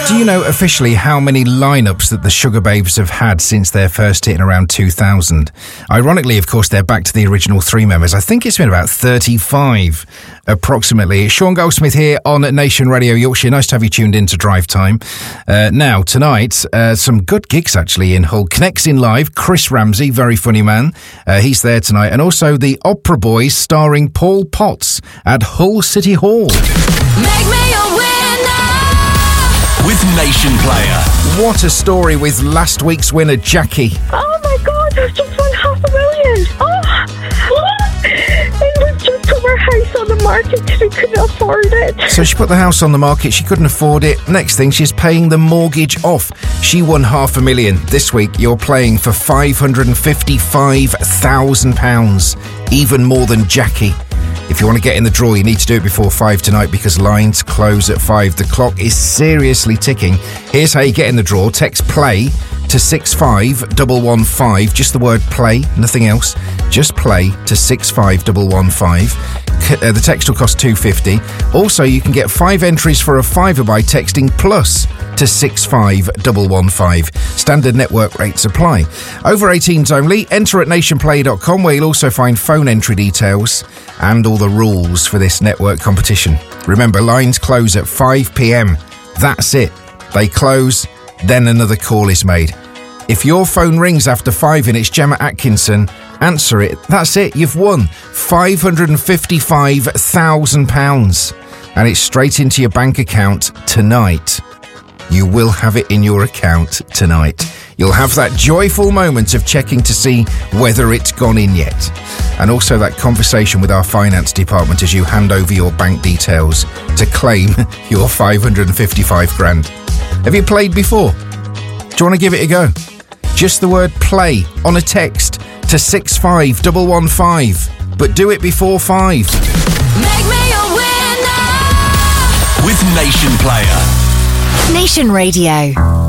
Do you know officially how many lineups that the Sugar Babes have had since their first hit in around 2000? Ironically, of course, they're back to the original three members. I think it's been about 35, approximately. Sean Goldsmith here on Nation Radio Yorkshire. Nice to have you tuned in to Drive Time. Now, tonight, some good gigs, actually, in Hull. Connects in live, Chris Ramsey, very funny man. He's there tonight. And also the Opera Boys starring Paul Potts at Hull City Hall. Make me a winner with Nation Player. What a story with last week's winner, Jackie. Oh my God, I've just won $500,000. And we've just put our house on the market because we couldn't afford it. So she put the house on the market, she couldn't afford it. Next thing, she's paying the mortgage off. She won $500,000. This week, you're playing for £555,000, even more than Jackie. If you want to get in the draw, you need to do it before 5 tonight because lines close at 5. The clock is seriously ticking. Here's how you get in the draw. Text PLAY to 65115. Just the word play, nothing else. Just play to 65115. The text will cost $2.50. Also, you can get 5 entries for a fiver by texting plus to 65115. Standard network rates apply. Over 18s only. Enter at nationplay.com where you'll also find phone entry details and all the rules for this network competition. Remember, lines close at 5 p.m. That's it. They close, then another call is made. If your phone rings after 5 and it's Gemma Atkinson, answer it. That's it. You've won £555,000. And it's straight into your bank account tonight. You will have it in your account tonight. You'll have that joyful moment of checking to see whether it's gone in yet. And also that conversation with our finance department as you hand over your bank details to claim your $555,000. Have you played before? Do you want to give it a go? Just the word play on a text to 65115. But do it before 5. Make me a winner with Nation Player. Nation Radio.